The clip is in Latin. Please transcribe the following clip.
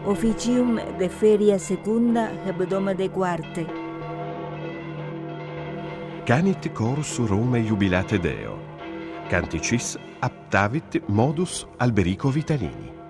officium de feria secunda hebdoma de quarte. Canit corus Rome jubilate Deo. Canticis aptavit modus Alberico Vitalini.